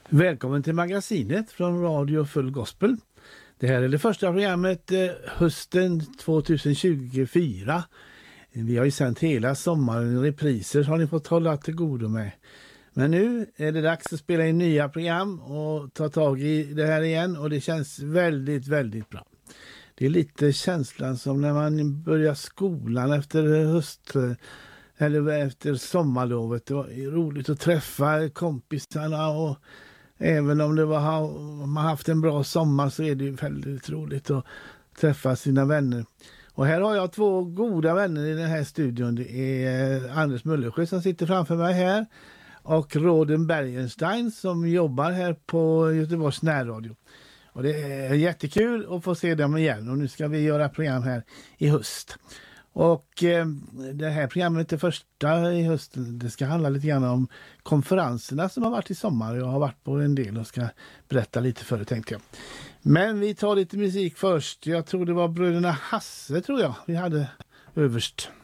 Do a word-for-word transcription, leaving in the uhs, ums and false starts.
Välkommen till magasinet från Radio Full Gospel. Det här är det första programmet eh, hösten tjugohundratjugofyra. Vi har ju sänt hela sommaren i repriser, så har ni fått hålla till godo med. Men nu är det dags att spela in nya program och ta tag i det här igen, och det känns väldigt, väldigt bra. Det är lite känslan som när man börjar skolan efter höst eller efter sommarlovet. Det var roligt att träffa kompisarna, och även om det var, man haft en bra sommar så är det ju väldigt roligt att träffa sina vänner. Och här har jag två goda vänner i den här studion. Det är Anders Möllersjö som sitter framför mig här, och Råden Bergenstein som jobbar här på Göteborgs närradio. Och det är jättekul att få se dem igen, och nu ska vi göra program här i höst. Och eh, det här programmet är första i hösten. Det ska handla lite grann om konferenserna som har varit i sommar. Jag har varit på en del och ska berätta lite för det, tänkte jag. Men vi tar lite musik först. Jag tror det var bröderna Hasse, tror jag, vi hade överst.